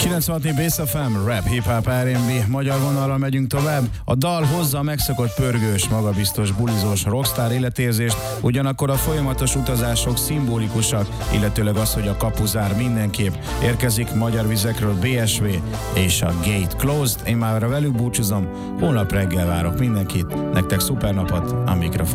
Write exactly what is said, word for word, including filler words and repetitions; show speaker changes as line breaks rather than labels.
kilencvenhat Bass ef em, rap, hip-hop, er és bé, magyar vonalra megyünk tovább. A dal hozza a megszokott pörgős, magabiztos, bulizós rockstar életérzést, ugyanakkor a folyamatos utazások szimbolikusak, illetőleg az, hogy a kapu zár mindenképp. Érkezik magyar vizekről bé es vé és a Gate Closed. Én már velük búcsúzom, holnap reggel várok mindenkit. Nektek szuper napot, a mikrofon.